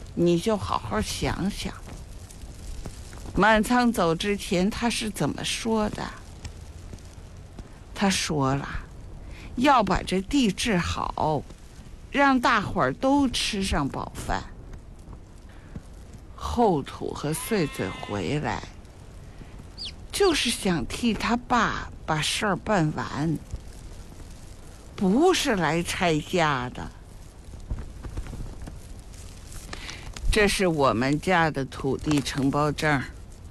你就好好想想，满仓走之前他是怎么说的？他说了，要把这地治好，让大伙儿都吃上饱饭。后土和穗穗回来，就是想替他爸把事儿办完，不是来拆家的。这是我们家的土地承包证，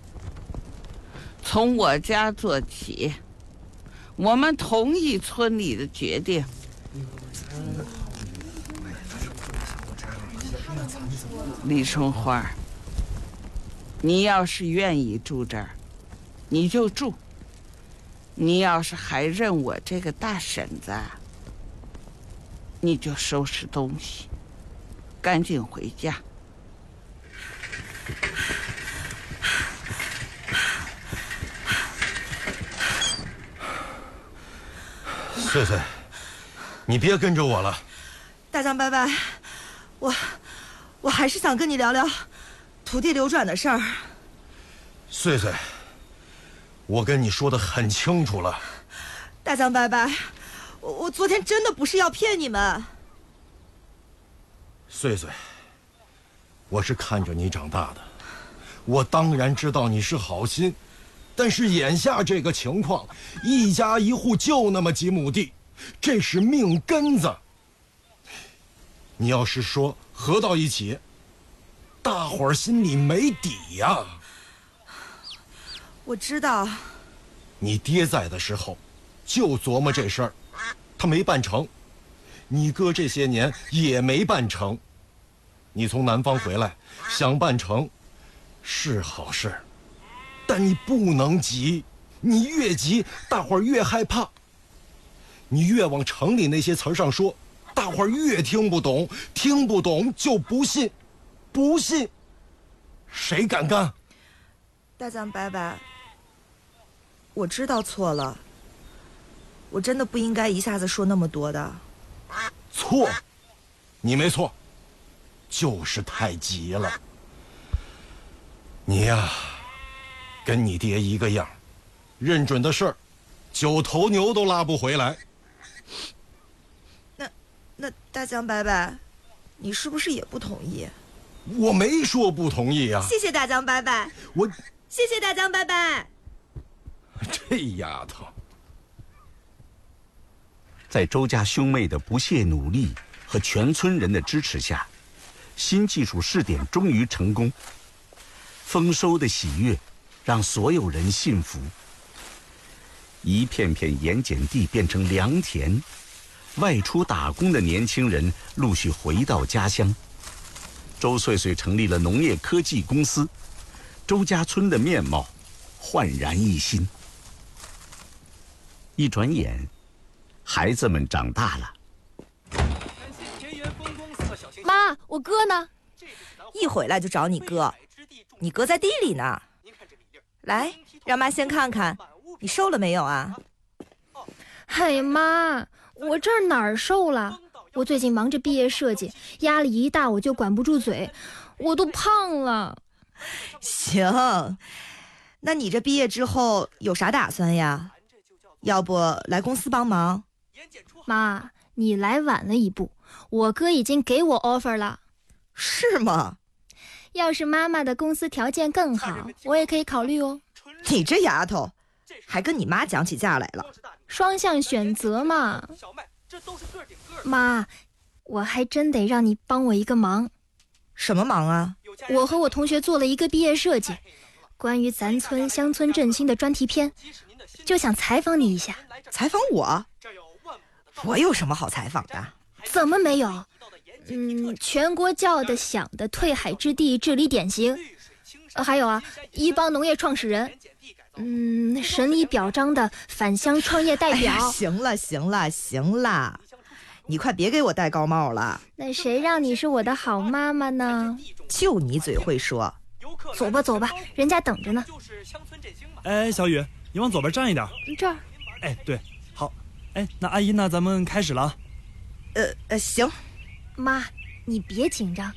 从我家做起，我们同意村里的决定。李春花，你要是愿意住这儿，你就住；你要是还认我这个大婶子，你就收拾东西，赶紧回家。 穗穗，你别跟着我了。 大江伯伯，我还是想跟你聊聊土地流转的事儿。 穗穗，我跟你说的很清楚了。 大江伯伯，我昨天真的不是要骗你们。 穗穗，我是看着你长大的，我当然知道你是好心。但是眼下这个情况，一家一户就那么几亩地，这是命根子。你要是说合到一起，大伙儿心里没底呀。 我知道。 你爹在的时候，就琢磨这事儿，他没办成；你哥这些年也没办成。你从南方回来，想办成，是好事。但你不能急，你越急，大伙儿越害怕。你越往城里那些词儿上说，大伙儿越听不懂，听不懂就不信，不信，谁敢干？ 大江伯伯，我知道错了，我真的不应该一下子说那么多的。 错，你没错，就是太急了。你呀，跟你爹一个样，认准的事儿，9头牛都拉不回来。 那大江伯伯，你是不是也不同意？ 我没说不同意啊。 谢谢大江伯伯，谢谢大江伯伯。 这丫头， 在周家兄妹的不懈努力和全村人的支持下，新技术试点终于成功。丰收的喜悦让所有人信服。一片片盐碱地变成良田，外出打工的年轻人陆续回到家乡。周穗穗成立了农业科技公司，周家村的面貌焕然一新。一转眼，孩子们长大了。 妈，我哥呢？ 一回来就找你哥，你哥在地里呢。来，让妈先看看，你瘦了没有啊？ 哎呀妈，我这儿哪儿瘦了？我最近忙着毕业设计，压力一大我就管不住嘴，我都胖了。 行，那你这毕业之后有啥打算呀？要不来公司帮忙？ 妈，你来晚了一步，我哥已经给我 offer 了。 是吗？ 要是妈妈的公司条件更好，我也可以考虑哦。 你这丫头，还跟你妈讲起价来了。 双向选择嘛。妈，我还真得让你帮我一个忙。 什么忙啊？ 我和我同学做了一个毕业设计，关于咱村乡村振兴的专题片，就想采访你一下。 采访我？我有什么好采访的？ 怎么没有？全国叫的响的退海之地治理典型，还有啊，一帮农业创始人，神以表彰的返乡创业代表。 行了，你快别给我戴高帽了。 那谁让你是我的好妈妈呢？ 就你嘴会说。 走吧，人家等着呢。 哎，小雨，你往左边站一点。 这儿。 哎，对，好。哎，那阿姨呢？咱们开始了。 行。 妈，你别紧张，